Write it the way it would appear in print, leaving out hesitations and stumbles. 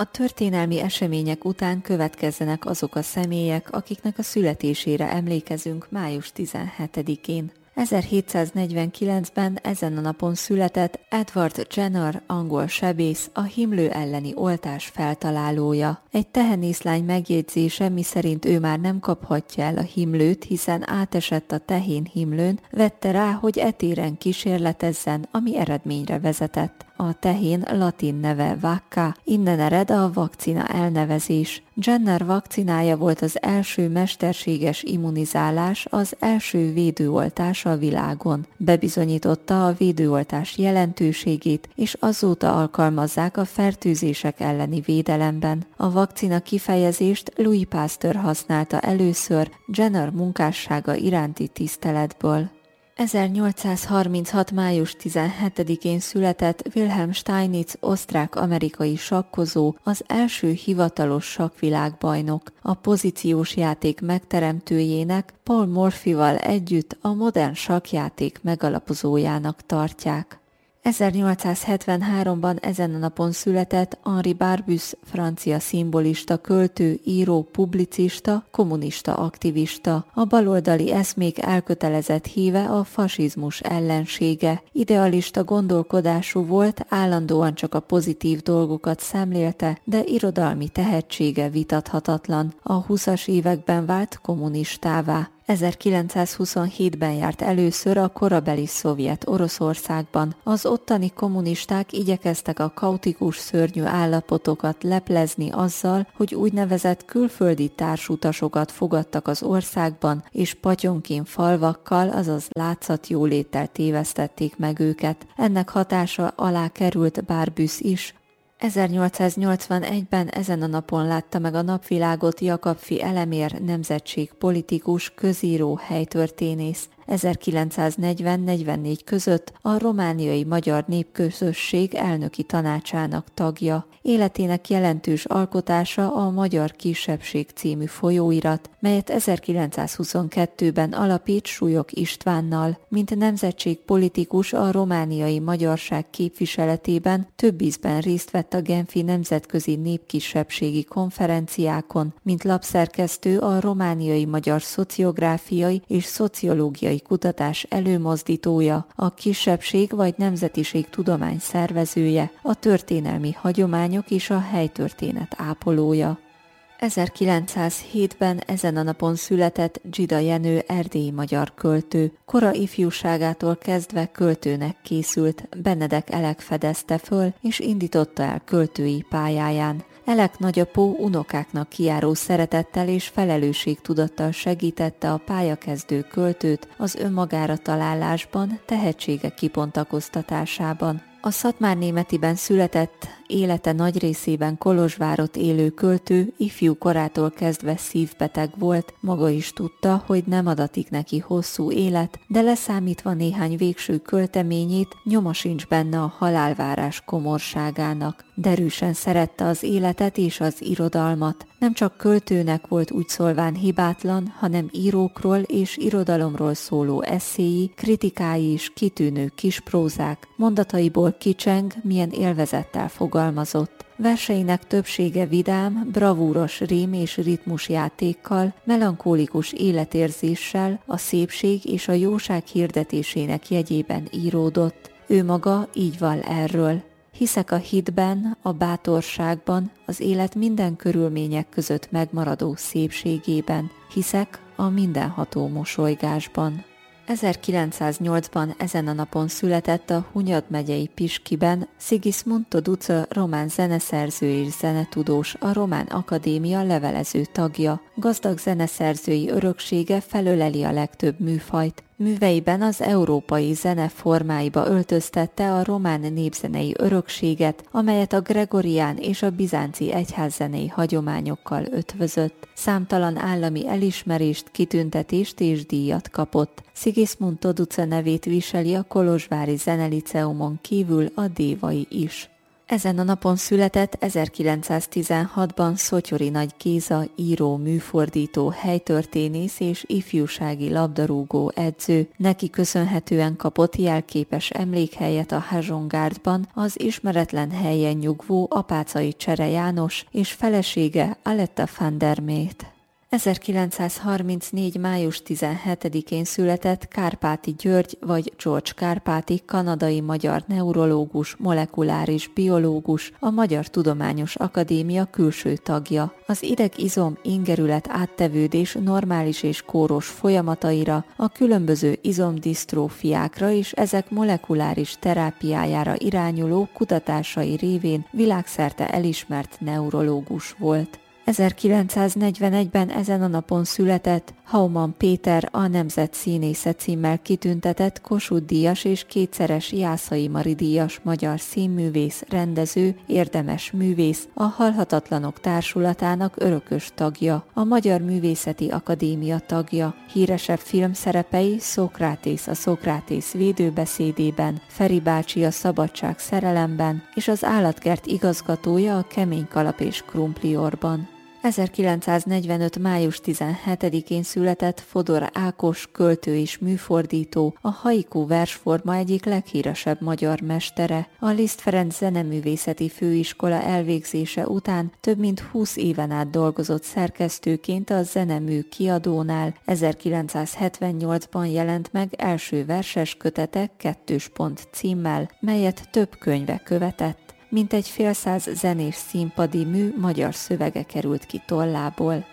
A történelmi események után következzenek azok a személyek, akiknek a születésére emlékezünk május 17-én. 1749-ben ezen a napon született Edward Jenner, angol sebész, a himlő elleni oltás feltalálója. Egy tehenészlány megjegyzése, miszerint ő már nem kaphatja el a himlőt, hiszen átesett a tehén himlőn, vette rá, hogy etéren kísérletezzen, ami eredményre vezetett. A tehén latin neve vacca, innen ered a vakcina elnevezés. Jenner vakcinája volt az első mesterséges immunizálás, az első védőoltás a világon. Bebizonyította a védőoltás jelentőségét, és azóta alkalmazzák a fertőzések elleni védelemben. A vakcina kifejezést Louis Pasteur használta először Jenner munkássága iránti tiszteletből. 1836. május 17-én született Wilhelm Steinitz osztrák-amerikai sakkozó, az első hivatalos sakkvilágbajnok. A pozíciós játék megteremtőjének, Paul Morphyval együtt a modern sakkjáték megalapozójának tartják. 1873-ban ezen a napon született Henri Barbusse, francia szimbolista, költő, író, publicista, kommunista aktivista, a baloldali eszmék elkötelezett híve, a fasizmus ellensége. Idealista gondolkodású volt, állandóan csak a pozitív dolgokat szemlélte, de irodalmi tehetsége vitathatatlan. A 20-as években vált kommunistává. 1927-ben járt először a korabeli szovjet Oroszországban. Az ottani kommunisták igyekeztek a kaotikus szörnyű állapotokat leplezni azzal, hogy úgynevezett külföldi társutasokat fogadtak az országban, és Potyomkin falvakkal, azaz látszatjóléttel tévesztették meg őket. Ennek hatása alá került Barbusse is. 1881-ben ezen a napon látta meg a napvilágot Jakab-Fi Elemér nemzetségpolitikus, közíró, helytörténész. 1940-44 között a romániai magyar népközösség elnöki tanácsának tagja. Életének jelentős alkotása a Magyar Kisebbség című folyóirat, melyet 1922-ben alapít Súlyog Istvánnal. Mint nemzetségpolitikus a romániai magyarság képviseletében több ízben részt vett a Genfi nemzetközi népkisebbségi konferenciákon, mint lapszerkesztő a romániai magyar szociográfiai és szociológiai kutatás előmozdítója, a kisebbség vagy nemzetiség tudomány szervezője, a történelmi hagyományok és a helytörténet ápolója. 1907-ben ezen a napon született Dzsida Jenő erdélyi magyar költő. Kora ifjúságától kezdve költőnek készült, Benedek Elek fedezte föl és indította el költői pályáján. Elek nagyapó unokáknak kijáró szeretettel és felelősségtudattal segítette a pályakezdő költőt az önmagára találásban, tehetsége kibontakoztatásában. A Szatmárnémetiben született, élete nagy részében Kolozsvárott élő költő ifjú korától kezdve szívbeteg volt, maga is tudta, hogy nem adatik neki hosszú élet, de leszámítva néhány végső költeményét nyoma sincs benne a halálvárás komorságának. Derűsen szerette az életet és az irodalmat. Nem csak költőnek volt úgy szólván hibátlan, hanem írókról és irodalomról szóló esszéi, kritikái is kitűnő kisprózák, mondataiból kicseng, milyen élvezettel fogalmazott. Verseinek többsége vidám, bravúros rím és ritmus játékkal, melankólikus életérzéssel, a szépség és a jóság hirdetésének jegyében íródott. Ő maga így val erről. Hiszek a hitben, a bátorságban, az élet minden körülmények között megmaradó szépségében. Hiszek a mindenható mosolygásban. 1908-ban ezen a napon született a Hunyad megyei Piskiben Sigismund Duce román zeneszerző és zenetudós, a Román Akadémia levelező tagja. Gazdag zeneszerzői öröksége felöleli a legtöbb műfajt. Műveiben az európai zene formáiba öltöztette a román népzenei örökséget, amelyet a gregorián és a bizánci egyházzenei hagyományokkal ötvözött. Számtalan állami elismerést, kitüntetést és díjat kapott. Sigismund Duce nevét viseli a kolozsvári zeneliceumon kívül a Dévai is. Ezen a napon született 1916-ban Szotyori Nagy Géza író, műfordító, helytörténész és ifjúsági labdarúgó edző. Neki köszönhetően kapott jelképes emlékhelyet a Hazsongárdban az ismeretlen helyen nyugvó Apáczai Csere János és felesége Aletta van der Mét. 1934. május 17-én született Kárpáti György vagy George Kárpáti kanadai-magyar neurológus, molekuláris biológus, a Magyar Tudományos Akadémia külső tagja. Az ideg-izom ingerület áttevődés normális és kóros folyamataira, a különböző izomdisztrófiákra és ezek molekuláris terápiájára irányuló kutatásai révén világszerte elismert neurológus volt. 1941-ben ezen a napon született Hauman Péter, a Nemzet Színésze címmel kitüntetett Kossuth-díjas és kétszeres Jászai Mari-díjas magyar színművész, rendező, érdemes művész, a Halhatatlanok Társulatának örökös tagja, a Magyar Művészeti Akadémia tagja, híresebb filmszerepei Szókratész a Szókratész védőbeszédében, Feri bácsi a Szabadság szerelemben és az Állatkert igazgatója a Kemény kalap és krumpliorban. 1945. május 17-én született Fodor Ákos, költő és műfordító, a haiku versforma egyik leghíresebb magyar mestere. A Liszt Ferenc Zeneművészeti Főiskola elvégzése után több mint 20 éven át dolgozott szerkesztőként a Zenemű kiadónál. 1978-ban jelent meg első verses kötete 2. címmel, melyet több könyve követett. Mintegy 150 zenés színpadi mű magyar szövege került ki tollából.